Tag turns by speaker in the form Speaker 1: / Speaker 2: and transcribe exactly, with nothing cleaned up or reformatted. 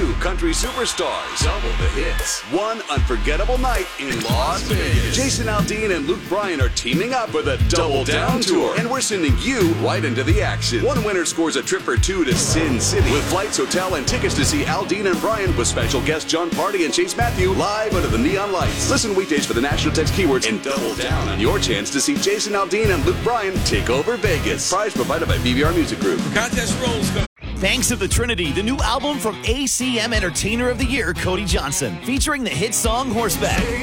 Speaker 1: Two country superstars. Double the hits. One unforgettable night in Las Vegas. Jason Aldean and Luke Bryan are teaming up for the Double Down Tour. And we're sending you right into the action. One winner scores a trip for two to Sin City. With flights, hotel, and tickets to see Aldean and Bryan with special guests John Party and Chase Matthew live under the neon lights. Listen weekdays for the National Text keywords and double down on your chance to see Jason Aldean and Luke Bryan take over Vegas. Prize provided by B V R Music Group.
Speaker 2: Contest rules.
Speaker 3: Thanks to the Trinity, the new album from A C M Entertainer of the Year, Cody Johnson, featuring the hit song Horseback.